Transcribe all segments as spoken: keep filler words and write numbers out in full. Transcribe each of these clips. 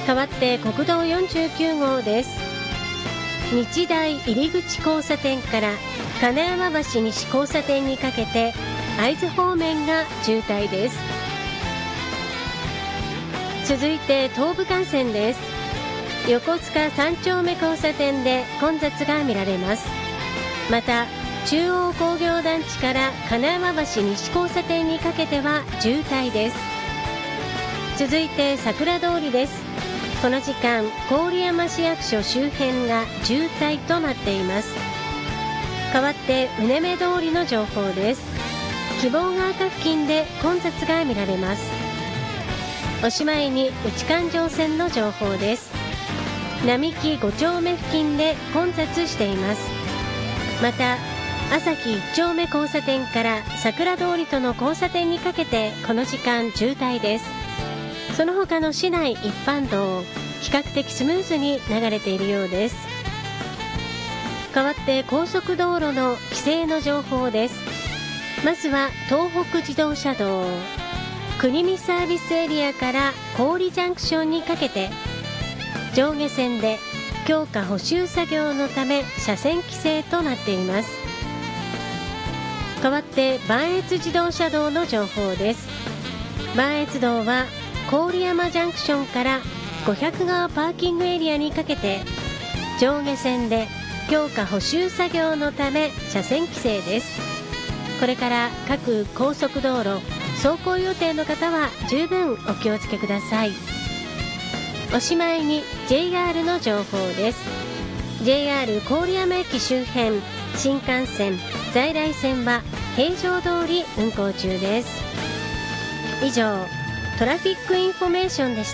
代わって国道よんじゅうきゅうごうです。日大入り口交差点から金山橋西交差点にかけて会津方面が渋滞です。続いて東武幹線です。横須賀三丁目交差点で混雑が見られます。また中央工業団地から金山橋西交差点にかけては渋滞です。続いて桜通りです。この時間郡山市役所周辺が渋滞となっています。代わってうねめ通りの情報です。希望ヶ丘付近で混雑が見られます。おしまいに内環状線の情報です。並木ご丁目付近で混雑しています。また朝日いち丁目交差点から桜通りとの交差点にかけてこの時間渋滞です。その他の市内一般道比較的スムーズに流れているようです。代わって高速道路の規制の情報です。まずは東北自動車道国見サービスエリアから郡ジャンクションにかけて上下線で強化補修作業のため車線規制となっています。代わって磐越自動車道の情報です。磐越道は郡山ジャンクションから五百川パーキングエリアにかけて上下線で強化補修作業のため車線規制です。これから各高速道路走行予定の方は十分お気をつけください。おしまいに ジェイアール の情報です。 ジェイアール 郡山駅周辺新幹線在来線は平常通り運行中です。以上トラフィックインフォメーションでした。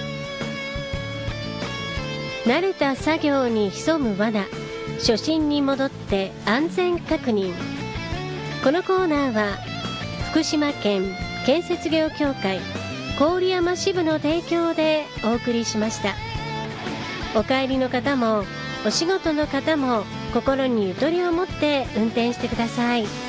慣れた作業に潜む罠、初心に戻って安全確認。このコーナーは福島県建設業協会郡山支部の提供でお送りしました。お帰りの方もお仕事の方も心にゆとりを持って運転してください。